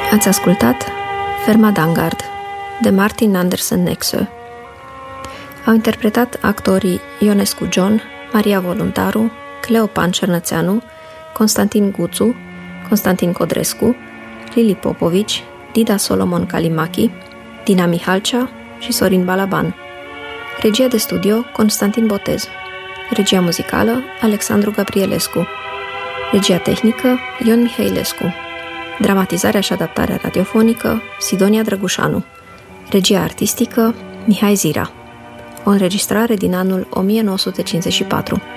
Ați ascultat Ferma Dangard de Martin Andersen Nexö. Au interpretat actorii Ionescu John, Maria Voluntaru, Cleo Pancernățeanu, Constantin Guțu, Constantin Codrescu, Lili Popovici, Dida Solomon Calimachi, Dina Mihalcea și Sorin Balaban. Regia de studio Constantin Botez. Regia muzicală Alexandru Gabrielescu. Regia tehnică Ion Mihailescu. Dramatizarea și adaptarea radiofonică Sidonia Drăgușanu. Regia artistică Mihai Zira. O înregistrare din anul 1954.